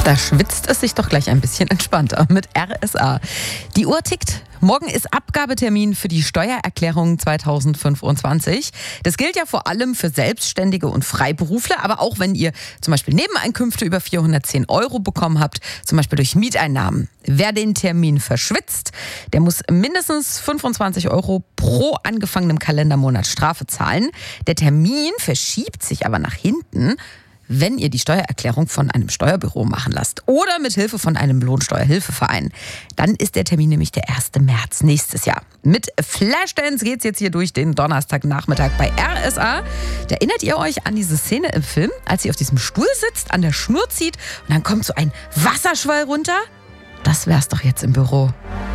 Da schwitzt es sich doch gleich ein bisschen entspannter mit RSA. Die Uhr tickt. Morgen ist Abgabetermin für die Steuererklärung 2025. Das gilt ja vor allem für Selbstständige und Freiberufler, aber auch wenn ihr zum Beispiel Nebeneinkünfte über 410 € bekommen habt, zum Beispiel durch Mieteinnahmen. Wer den Termin verschwitzt, der muss mindestens 25 € pro angefangenem Kalendermonat Strafe zahlen. Der Termin verschiebt sich aber nach hinten, wenn ihr die Steuererklärung von einem Steuerbüro machen lasst oder mit Hilfe von einem Lohnsteuerhilfeverein. Dann ist der Termin nämlich der 1. März nächstes Jahr. Mit Flashdance geht's jetzt hier durch den Donnerstagnachmittag bei RSA. Da erinnert ihr euch an diese Szene im Film, als sie auf diesem Stuhl sitzt, an der Schnur zieht und dann kommt so ein Wasserschwall runter? Das wär's doch jetzt im Büro.